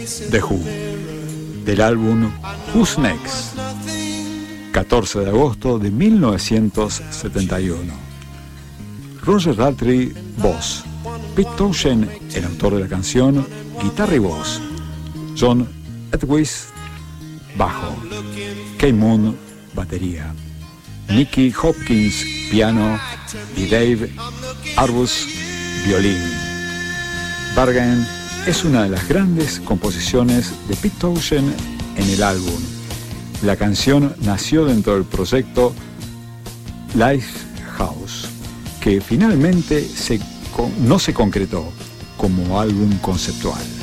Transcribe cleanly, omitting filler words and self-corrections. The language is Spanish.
The Who, del álbum Who's Next, 14 de agosto de 1971. Roger Daltrey, voz. Pete Townshend, el autor de la canción, guitarra y voz. John Edwis, bajo. Kay Moon, batería. Nicky Hopkins, piano. Y Dave Arbus, violín. Bargain es una de las grandes composiciones de Pete Townshend en el álbum. La canción nació dentro del proyecto Lifehouse, que finalmente no se concretó como álbum conceptual.